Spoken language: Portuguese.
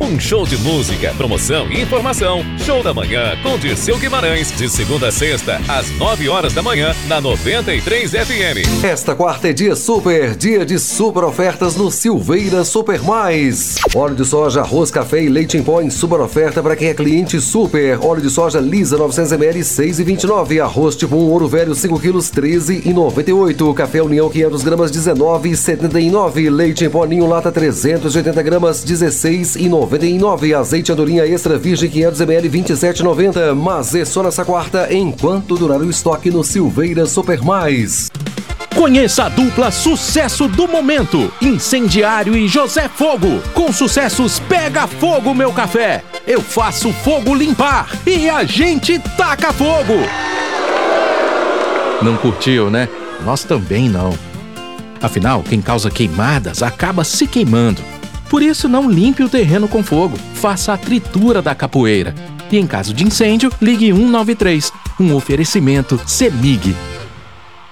Um show de música, promoção e informação. Show da Manhã com Dirceu Guimarães, de segunda a sexta, às 9 horas da manhã, na 93 FM. Esta quarta é dia de super ofertas no Silveira Super Mais. Óleo de soja, arroz, café e leite em pó em super oferta para quem é cliente super. Óleo de soja lisa 900 ml 6,29. Arroz tipo 1 ouro velho 5 quilos 13,98. Café União 500 gramas 19,79. Leite em pó Ninho lata 380 gramas 16,99. Azeite andorinha extra virgem 500 ml 27,90. Mas é só nessa quarta enquanto durar o estoque no Silveira Super Mais. Conheça a dupla sucesso do momento, Incendiário e José Fogo. Com sucessos Pega Fogo Meu Café, Eu Faço Fogo Limpar e A Gente Taca Fogo. Não curtiu, né? Nós também não. Afinal, quem causa queimadas acaba se queimando. Por isso, não limpe o terreno com fogo, faça a tritura da capoeira. E em caso de incêndio, ligue 193, um oferecimento CEMIG.